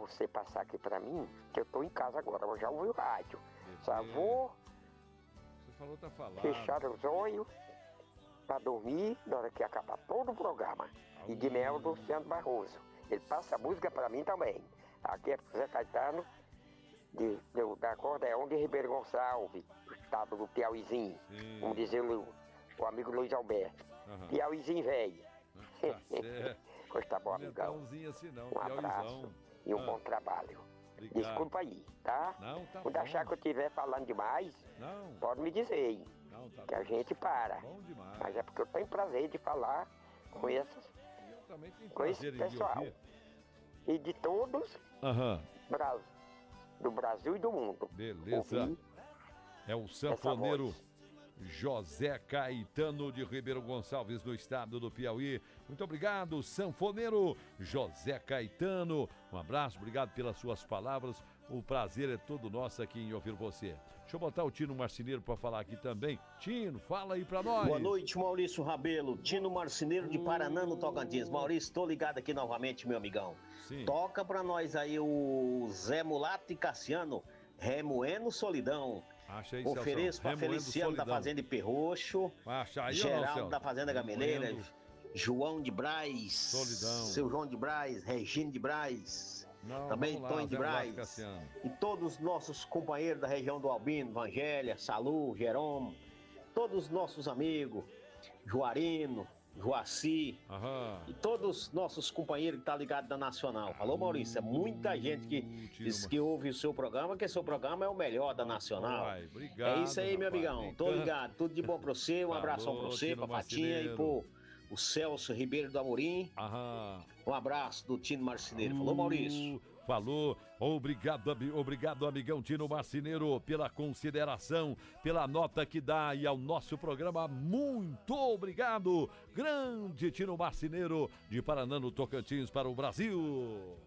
você passar aqui pra mim, que eu tô em casa agora, eu já ouvi o rádio. Só vou Você falou, tá falado. fechar os olhos pra dormir na hora que acabar todo o programa. E de mel do Luciano Barroso. Ele passa a música pra mim também. Aqui é Zé Caetano, da Acordeão de Ribeiro Gonçalves, do estado do Piauizinho. Sim. Vamos dizer o amigo Luiz Alberto. Piauizinho velho. Tá certo. Pois tá bom, amigão. Não assim não, Um abraço e um bom trabalho. Obrigado. Desculpa aí, tá? Não, tá Quando bom. achar que eu estiver falando demais, Não. pode me dizer aí. Não, tá Que a bom. gente para. Bom demais. Mas é porque eu tenho prazer de falar com Eu também tenho com esse prazer em lhe pessoal. ouvir. E de todos do Brasil e do mundo. Beleza. Ouvir É o sanfoneiro José Caetano de Ribeiro Gonçalves, no estado do Piauí. Muito obrigado, sanfoneiro José Caetano. Um abraço, obrigado pelas suas palavras. O prazer é todo nosso aqui em ouvir você. Deixa eu botar o Tino Marceneiro para falar aqui também. Tino, fala aí para nós. Boa noite, Maurício Rabelo. Tino Marceneiro de Paraná, no Tocantins. Maurício, tô ligado aqui novamente, meu amigão. Sim. Toca pra nós aí o Zé Mulato e Cassiano, Remoendo Solidão. Acha aí, Ofereço pra Remoendo Feliciano Solidão. da Fazenda Perroxo, Acha aí, Geraldo não, da Fazenda Gameleira, Remoendo João de Braz, Solidão. seu João de Braz, Regina de Braz, Não, também vamos lá, Tonho de Zé Mulato e Braz, Cassiano. e todos os nossos companheiros da região do Albino, Vangélia, Salu, Jerônimo, todos os nossos amigos, Juarino, Joaci, e todos os nossos companheiros que estão ligados da Nacional. Alô, Maurício, é muita gente que diz que ouve o seu programa, que seu programa é o melhor da Nacional. Obrigado, É isso aí, meu amigão. Tô ligado. Tudo de bom pra você. Um abração pra você, Tino pra Patinha e pro o Celso Ribeiro do Amorim. Um abraço do Tino Marceneiro. Falou, Maurício. Falou, obrigado, amigão Tino Marceneiro, pela consideração, pela nota que dá aí ao nosso programa. Muito obrigado, grande Tino Marceneiro de Paraná, no Tocantins, para o Brasil.